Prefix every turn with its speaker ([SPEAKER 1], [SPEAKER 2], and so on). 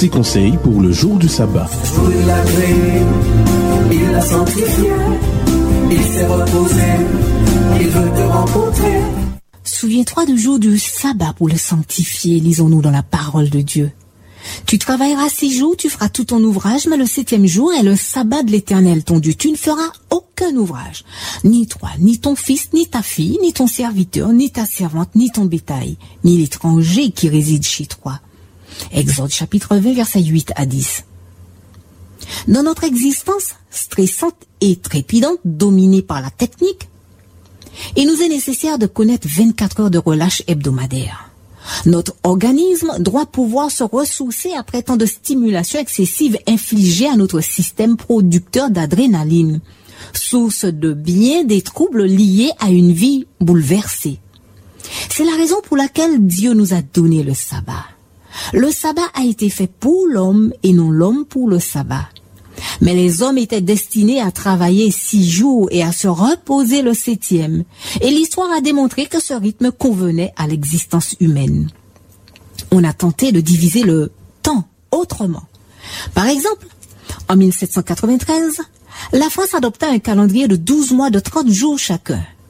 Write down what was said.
[SPEAKER 1] petits conseils pour le jour du sabbat.
[SPEAKER 2] Il l'a créé, il l'a sanctifié, il s'est reposé, il veut te rencontrer.
[SPEAKER 3] Souviens-toi du jour du sabbat pour le sanctifier, lisons-nous dans la parole de Dieu. Tu travailleras 6 jours, tu feras tout ton ouvrage, mais le 7e jour est le sabbat de l'Éternel, ton Dieu. Tu ne feras aucun ouvrage, ni toi, ni ton fils, ni ta fille, ni ton serviteur, ni ta servante, ni ton bétail, ni l'étranger qui réside chez toi. Exode chapitre 20, versets 8 à 10. Dans notre existence stressante et trépidante, dominée par la technique, il nous est nécessaire de connaître 24 heures de relâche hebdomadaire. Notre organisme doit pouvoir se ressourcer après tant de stimulation excessive infligée à notre système producteur d'adrénaline, source de bien des troubles liés à une vie bouleversée. C'est la raison pour laquelle Dieu nous a donné le sabbat. Le sabbat a été fait pour l'homme et non l'homme pour le sabbat. Mais les hommes étaient destinés à travailler 6 jours et à se reposer le 7e. Et l'histoire a démontré que ce rythme convenait à l'existence humaine. On a tenté de diviser le temps autrement. Par exemple, en 1793, la France adopta un calendrier de 12 mois de 30 jours chacun.